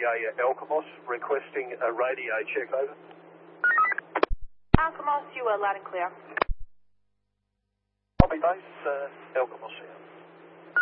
RCA Alkimos, requesting a radio check, over. Alkimos, you are loud and clear. Copy base, Alkimos here.